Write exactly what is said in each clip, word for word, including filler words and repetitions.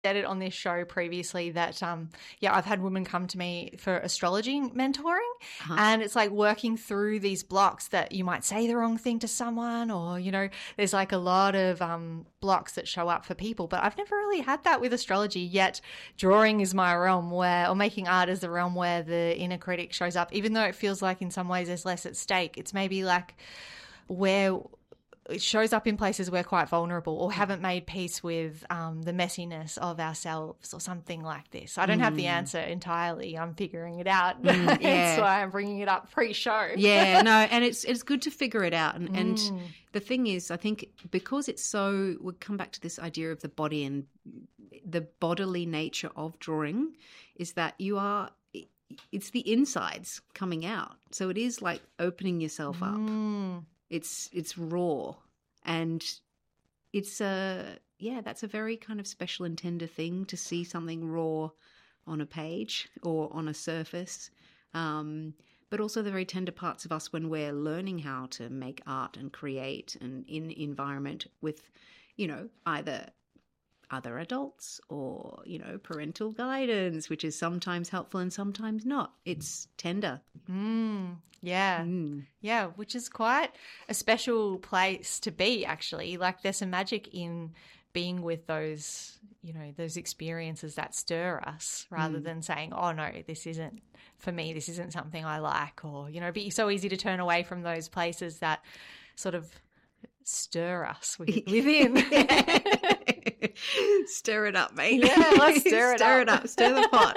said it on this show previously that, um, yeah, I've had women come to me for astrology mentoring, uh-huh. and it's like working through these blocks that you might say the wrong thing to someone, or, you know, there's like a lot of um, blocks that show up for people. But I've never really had that with astrology, yet drawing is my realm where, or making art is the realm where the inner critic shows up, even though it feels like in some ways there's less at stake. It's maybe like where it shows up in places we're quite vulnerable or haven't made peace with um, the messiness of ourselves or something like this. I don't mm. have the answer entirely. I'm figuring it out. Mm, yeah. That's why I'm bringing it up pre-show. Yeah, no, and it's it's good to figure it out. And, mm. and the thing is, I think because it's so, we'll come back to this idea of the body and the bodily nature of drawing is that you are, it's the insides coming out. So it is like opening yourself up. Mm. It's it's raw, and it's a yeah. That's a very kind of special and tender thing to see something raw on a page or on a surface, um, but also the very tender parts of us when we're learning how to make art and create and in environment with, you know, either other adults or, you know, parental guidance, which is sometimes helpful and sometimes not. It's tender. Mm, yeah. Mm. Yeah, which is quite a special place to be, actually. Like there's some magic in being with those, you know, those experiences that stir us rather mm. than saying, oh, no, this isn't for me, this isn't something I like, or, you know, it'd be so easy to turn away from those places that sort of stir us within. Stir it up, mate. Yeah, let's stir it stir up. it up. Stir the pot.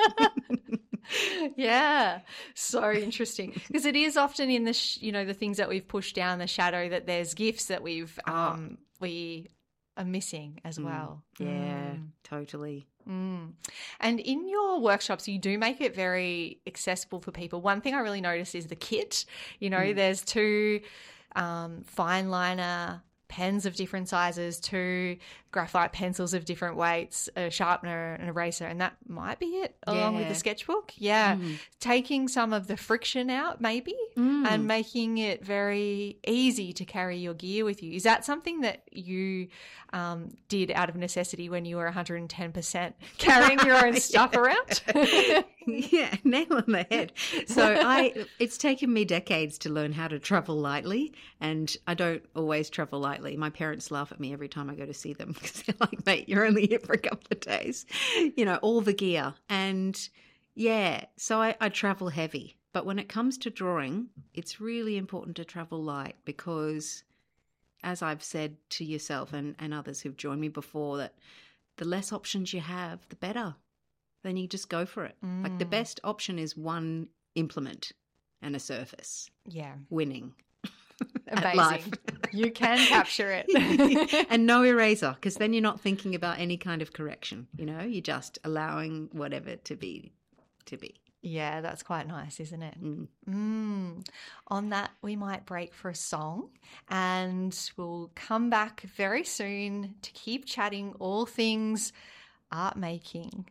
Yeah, so interesting because it is often in the sh- you know the things that we've pushed down the shadow that there's gifts that we've um oh. we are missing as mm. well. Yeah, mm. totally. Mm. And in your workshops, you do make it very accessible for people. One thing I really noticed is the kit. You know, mm. there's two um, fine liner pens of different sizes, two graphite pencils of different weights, a sharpener, an eraser, and that might be it along yeah. with the sketchbook. Yeah. Mm. Taking some of the friction out maybe mm. and making it very easy to carry your gear with you. Is that something that you um, did out of necessity when you were one hundred ten percent carrying your own stuff around? Yeah, nail on the head. So I, it's taken me decades to learn how to travel lightly, and I don't always travel lightly. My parents laugh at me every time I go to see them because they're like, mate, you're only here for a couple of days, you know, all the gear. And yeah, so I, I travel heavy. But when it comes to drawing, it's really important to travel light because, as I've said to yourself and, and others who've joined me before, that the less options you have, the better. Then you just go for it. Mm. Like the best option is one implement and a surface. Yeah. Winning. Amazing. You can capture it. And no eraser, because then you're not thinking about any kind of correction, you know, you're just allowing whatever to be to be. Yeah, that's quite nice, isn't it? Mm. Mm. On that, we might break for a song and we'll come back very soon to keep chatting all things art making.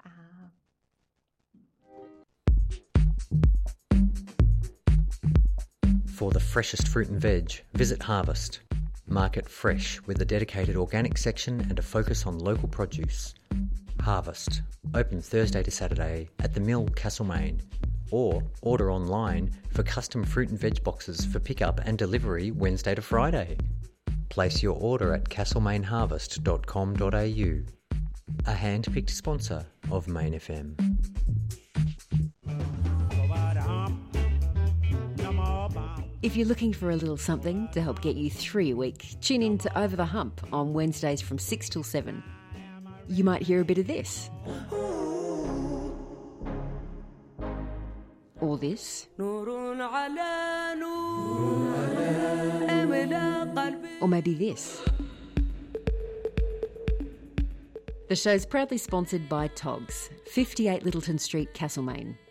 For the freshest fruit and veg, visit Harvest. Market fresh with a dedicated organic section and a focus on local produce. Harvest, open Thursday to Saturday at the Mill, Castlemaine. Or order online for custom fruit and veg boxes for pickup and delivery Wednesday to Friday. Place your order at castlemaine harvest dot com dot a u. A hand-picked sponsor of Main F M. If you're looking for a little something to help get you through your week, tune in to Over the Hump on Wednesdays from six till seven. You might hear a bit of this. Or this. Or maybe this. The show's proudly sponsored by Togs, fifty-eight Littleton Street, Castlemaine.